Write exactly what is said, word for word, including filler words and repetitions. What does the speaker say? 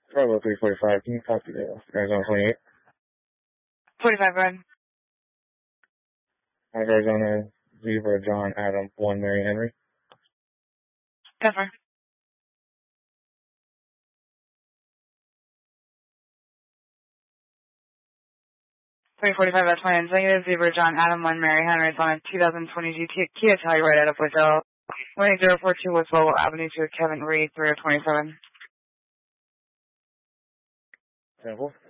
Bravo three forty-five, can you copy the Arizona twenty-eight? forty-five, go ahead. Arizona Zebra John Adam one Mary Henry. Cover. three forty-five, that's fine. Negative Zebra John Adam one Mary Henry. It's on a two thousand twenty G T Kia Telluride out of Brazil. one eight zero four two West Lowell Avenue to Kevin Reed, three oh twenty-seven. Sample.